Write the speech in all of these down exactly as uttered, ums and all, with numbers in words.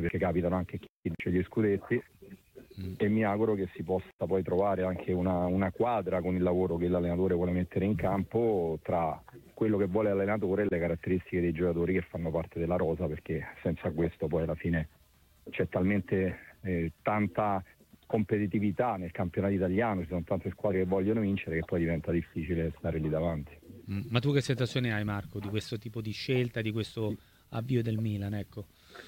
perché capitano anche chi vince gli scudetti, e mi auguro che si possa poi trovare anche una, una quadra con il lavoro che l'allenatore vuole mettere in campo tra quello che vuole l'allenatore e le caratteristiche dei giocatori che fanno parte della rosa, perché senza questo poi alla fine c'è talmente eh, tanta competitività nel campionato italiano, ci sono tante squadre che vogliono vincere, che poi diventa difficile stare lì davanti. Mm. Ma tu che sensazione hai, Marco, di questo tipo di scelta, di questo avvio del Milan? Ecco.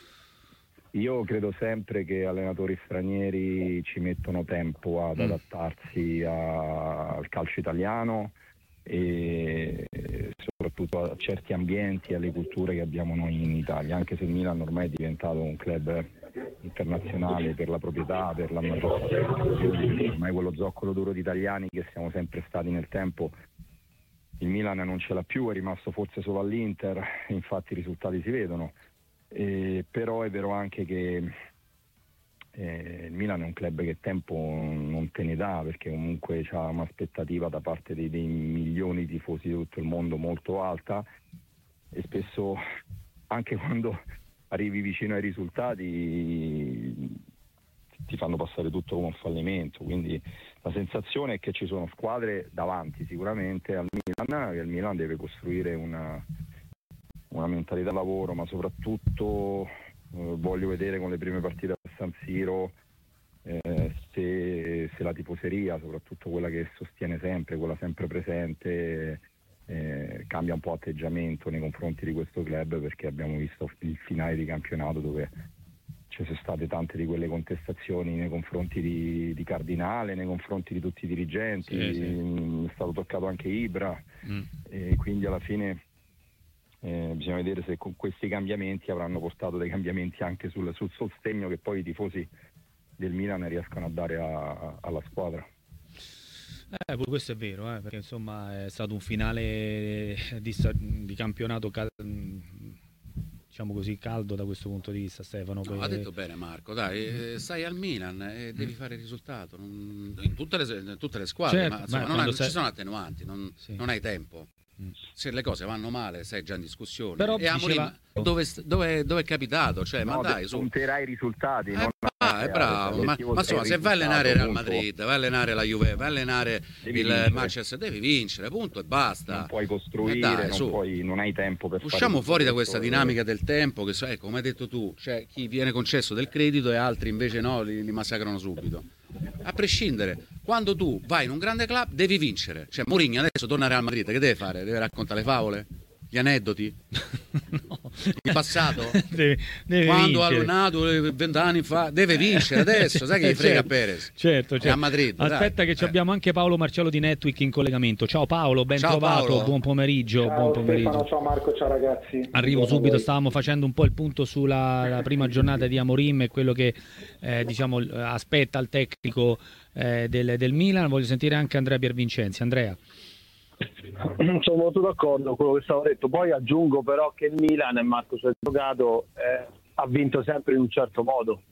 Io credo sempre che allenatori stranieri ci mettono tempo ad adattarsi a, al calcio italiano e soprattutto a certi ambienti e alle culture che abbiamo noi in Italia, anche se il Milan ormai è diventato un club internazionale per la proprietà, per la ormai quello zoccolo duro di italiani che siamo sempre stati nel tempo. Il Milan non ce l'ha più, è rimasto forse solo all'Inter, infatti i risultati si vedono. Eh, però è vero anche che eh, il Milan è un club che tempo non te ne dà, perché comunque c'ha un'aspettativa da parte dei, dei milioni di tifosi di tutto il mondo molto alta, e spesso anche quando arrivi vicino ai risultati ti fanno passare tutto come un fallimento. Quindi la sensazione è che ci sono squadre davanti sicuramente al Milan, che il Milan deve costruire una una mentalità lavoro, ma soprattutto eh, voglio vedere con le prime partite a San Siro eh, se, se la tifoseria, soprattutto quella che sostiene sempre, quella sempre presente, eh, cambia un po' atteggiamento nei confronti di questo club, perché abbiamo visto il finale di campionato dove ci sono state tante di quelle contestazioni nei confronti di, di Cardinale, nei confronti di tutti i dirigenti, sì, sì. È stato toccato anche Ibra, mm. e quindi alla fine Eh, bisogna vedere se con questi cambiamenti avranno portato dei cambiamenti anche sul, sul sostegno che poi i tifosi del Milan riescono a dare a, a, alla squadra. Eh, questo è vero, eh, perché insomma è stato un finale di, di campionato cal- diciamo così caldo da questo punto di vista, Stefano. No, per... ha detto bene Marco, dai, eh, stai al Milan e devi fare il risultato, non, in, tutte le, in tutte le squadre, certo, ma insomma, ma non, hai, sei... ci sono attenuanti, non, sì. non hai tempo. Se le cose vanno male sei già in discussione. Però e diceva... Amorim, dove, dove, dove è capitato? Cioè, no, ma dai, su. punterai i risultati. Eh, non ah, è bravo, ma, ma insomma, se vai a allenare il Real Madrid, vai a allenare la Juve, vai a allenare devi il vincere. Manchester, devi vincere, punto e basta. Non puoi costruire, eh dai, non, puoi, non hai tempo per usciamo fare fuori da questa dinamica del tempo, che ecco, come hai detto tu, c'è chi viene concesso del credito e altri invece no, li, li massacrano subito. A prescindere, quando tu vai in un grande club devi vincere. Cioè Mourinho adesso torna al Real Madrid, che deve fare? Deve raccontare le favole? Gli aneddoti? No. Il passato? Deve, deve quando vincere. ha nato vent'anni fa deve vincere adesso, sai che gli frega certo, Perez? Certo, certo. È a Madrid. Aspetta dai. che abbiamo anche Paolo Marcello di Netwick in collegamento. Ciao Paolo, ben ciao trovato, Paolo. buon pomeriggio. Ciao, buon pomeriggio. Stefano, ciao Marco, ciao ragazzi. Arrivo subito, stavamo facendo un po' il punto sulla la prima giornata di Amorim e quello che eh, diciamo aspetta il tecnico eh, del, del Milan. Voglio sentire anche Andrea Piervincenzi. Andrea. Sono molto d'accordo con quello che stavo detto, poi aggiungo però che il Milan, e Marco si è giocato, eh, ha vinto sempre in un certo modo,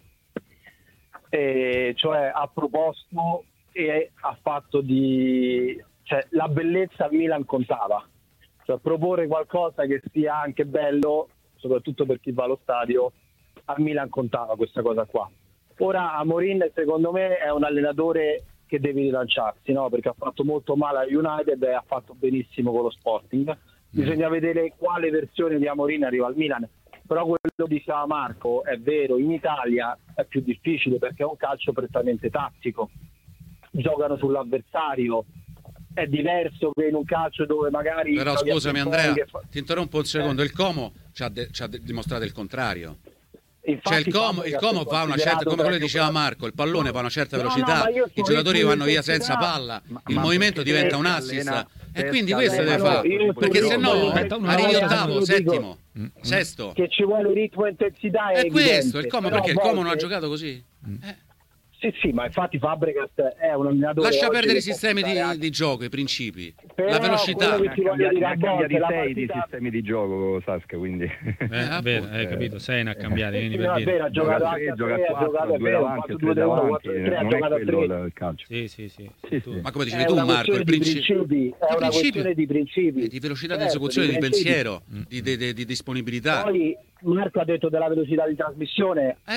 e cioè ha proposto e ha fatto di, cioè la bellezza al Milan contava, cioè proporre qualcosa che sia anche bello, soprattutto per chi va allo stadio, al Milan contava questa cosa qua. Ora Amorim secondo me è un allenatore che deve rilanciarsi, no? Perché ha fatto molto male a United e ha fatto benissimo con lo Sporting. Bisogna mm. vedere quale versione di Amorim arriva al Milan, però quello che diceva Marco è vero, in Italia è più difficile perché è un calcio prettamente tattico, giocano sull'avversario, è diverso che in un calcio dove magari... Però scusami Andrea, fa... ti interrompo un secondo, eh. il Como ci ha, de- ci ha de- dimostrato il contrario. Infatti, cioè il Como, il Como fa una certa, come quello che diceva Marco, il pallone fa una certa velocità, no, no, i giocatori vanno via senza palla, ma, il ma movimento diventa un assist e quindi questo deve fare, perché se no arrivi ottavo, settimo, sesto. Che ci vuole ritmo e intensità è, è questo, il Como, perché il Como non ha volte... giocato così. Eh. Sì, sì, ma infatti Fabregas è un allenatore. Lascia perdere i sistemi di, di gioco, i principi, però la velocità. Ne ha cambiati, ne ha cambiati sei partita... di sistemi di gioco, Sasca, quindi. Eh, bene, hai capito, sei ne ha cambiati. Eh, sì, per dire. Ha giocato anche a tre, ha giocato a davanti, due davanti, ha giocato a tre. Il calcio. Sì, sì, sì. sì, sì. Ma come dicevi tu, Marco, il principio è una questione di principi, di velocità di esecuzione, di pensiero, di disponibilità. Poi Marco ha detto della velocità di trasmissione,